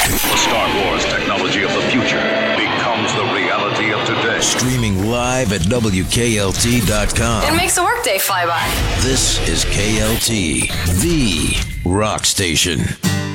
The Star Wars technology of the future becomes the reality of today. Streaming live at WKLT.com. It makes the workday fly by. This is KLT, the rock station.